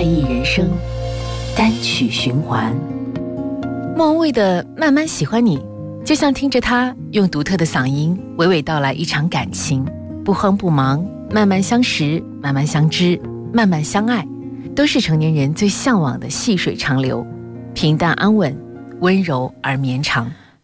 快意人生，单曲循环。 莫文蔚的《慢慢喜欢你》，就像听着他用独特的嗓音娓娓道来一场感情，不慌不忙，慢慢相识，慢慢相知，慢慢相爱，都是成年人最向往的细水长流，平淡安稳，温柔而绵长。